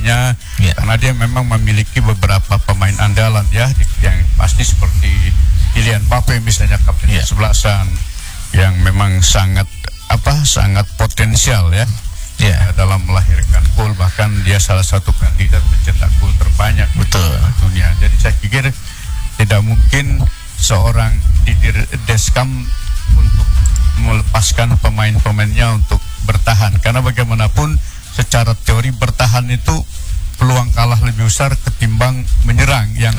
posisinya, karena dia memang memiliki beberapa pemain andalan ya, yang pasti seperti Kylian Mbappe misalnya, kapten kesebelasan yang memang sangat potensial ya. Dalam melahirkan gol, bahkan dia salah satu kandidat mencetak gol terbanyak di dunia. Jadi saya pikir tidak mungkin seorang Didier Deschamps untuk melepaskan pemain-pemainnya untuk bertahan, karena bagaimanapun secara teori bertahan itu peluang kalah lebih besar ketimbang menyerang, yang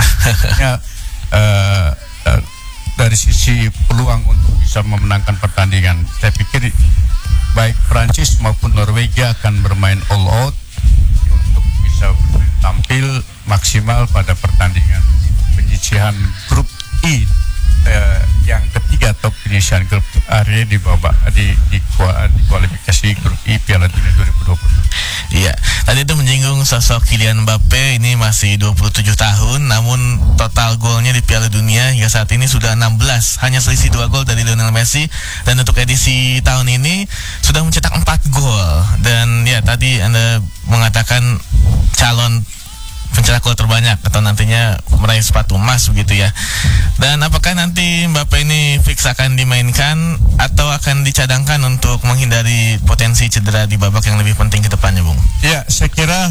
dari sisi peluang untuk bisa memenangkan pertandingan. Saya pikir baik Prancis maupun Norwegia akan bermain all out untuk bisa tampil maksimal pada pertandingan penyisihan grup I yang ketiga atau penyisihan grup area di kualifikasi grup I Piala Dunia 2020. Iya, tadi itu menyinggung sosok Kylian Mbappe, ini masih 27 tahun, namun total golnya di Piala Dunia hingga saat ini sudah 16, hanya selisih 2 gol dari Lionel Messi, dan untuk edisi tahun ini sudah mencetak 4 gol. Dan ya tadi Anda mengatakan calon pencetak gol terbanyak atau nantinya meraih sepatu emas begitu ya. Dan apakah nanti Mbappe ini fix akan dimainkan atau akan dicadangkan untuk menghindari potensi cedera di babak yang lebih penting ke depannya, Bung? Ya, saya kira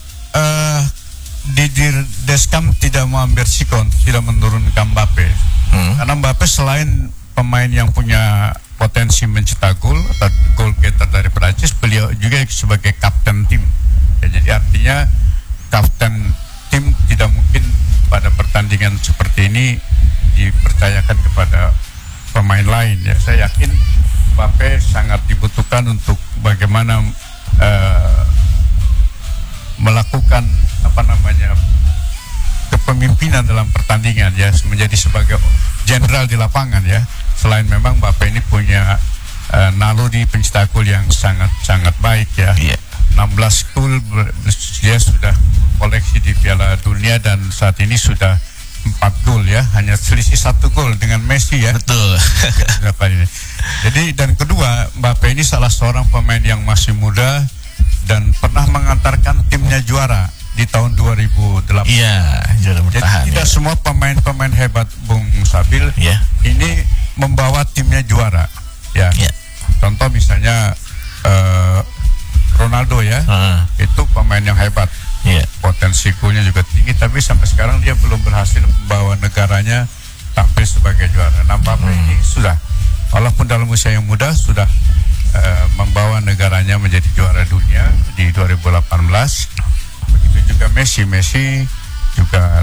Didier Deschamps tidak mengambil risiko, tidak menurunkan Mbappe. Karena Mbappe selain pemain yang punya potensi mencetak gol atau gol getter dari Prancis, beliau juga sebagai kapten tim. Ya, jadi artinya kapten tim tidak mungkin pada pertandingan seperti ini dipercayakan kepada pemain lain ya. Saya yakin Mbappe sangat dibutuhkan untuk bagaimana melakukan kepemimpinan dalam pertandingan ya, menjadi sebagai jenderal di lapangan ya. Selain memang Mbappe ini punya naluri pencetak gol yang sangat baik ya. 16 gol dia sudah koleksi di Piala Dunia, dan saat ini sudah 4 gol ya, hanya selisih 1 gol dengan Messi ya. Betul. Jadi dan kedua, Mbappe ini salah seorang pemain yang masih muda dan pernah mengantarkan timnya juara di tahun 2008. Iya, juara bertahan. Jadi tidak semua pemain-pemain hebat, Bung Sabil, ini membawa timnya juara ya. Contoh misalnya Ronaldo ya, itu pemain yang hebat, potensi golnya juga tinggi, tapi sampai sekarang dia belum berhasil membawa negaranya tampil sebagai juara. Nah, Mbappe ini sudah, walaupun dalam usia yang muda, sudah membawa negaranya menjadi juara dunia di 2018. Begitu juga Messi juga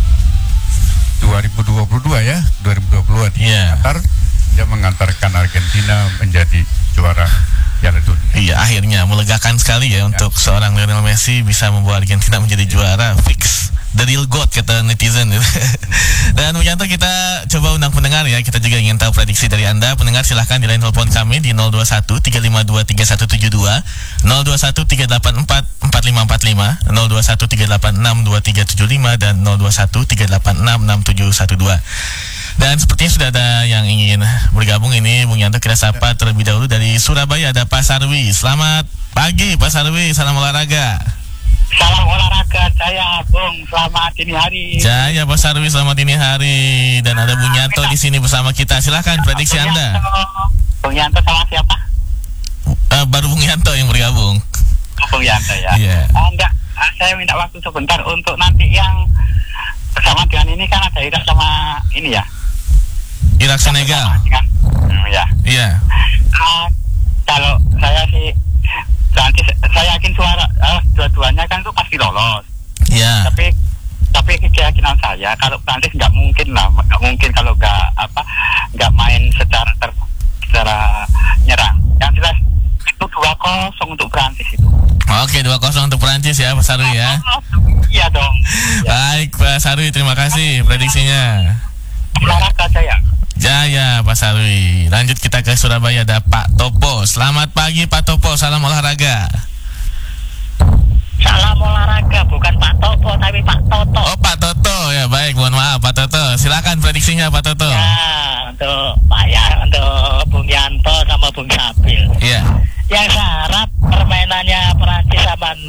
2022 ya, 2022 di Qatar, dia mengantarkan Argentina menjadi juara Piala Dunia. Iya, akhirnya melegakan sekali ya untuk seorang Lionel Messi bisa membawa Argentina menjadi juara, fix the real god kata netizen. Dan Wijanto, kita coba undang pendengar ya, kita juga ingin tahu prediksi dari Anda. Pendengar silahkan di line telepon kami di 021 352 3172, 021 384 4545, 021 386 2375, dan 021 386 6712. Dan sepertinya sudah ada yang ingin bergabung ini, Bung Yanto. Kita sapa terlebih dahulu dari Surabaya, ada Pak Sarwi. Selamat pagi Pak Sarwi, salam olahraga. Salam olahraga saya, Bung. Selamat dini hari. Jaya Pak Sarwi, selamat dini hari. Dan ada Bung Yanto di sini bersama kita. Silakan prediksi Anda. Bung Yanto sama siapa? Baru Bung Yanto yang bergabung. Bung Yanto ya. Enggak, saya minta waktu sebentar untuk nanti yang bersama dengan ini, kan ada Irak sama ini ya. Irak Senegal. Iya. Kalau saya sih nanti saya yakin suara dua-duanya kan itu pasti lolos. Iya. Tapi keyakinan saya kalau Prancis nggak mungkin kalau nggak main secara nyerang. Yang jelas itu 2-0 untuk Prancis itu. Oke, 2-0 untuk Prancis ya Pak Sarwi ya. Iya dong. Baik Pak Sarwi, terima kasih prediksinya. Olahraga saya. Jaya Pak Sarwi. Lanjut kita ke Surabaya, ada Pak Topo. Selamat pagi Pak Topo, salam olahraga. Salam olahraga, bukan Pak Topo tapi Pak Toto. Oh Pak Toto ya, baik, mohon maaf Pak Toto. Silakan prediksinya Pak Toto. Ya, untuk Bung Yanto sama Bung Sabil. Iya. Yang saya harap permainannya Perancis sama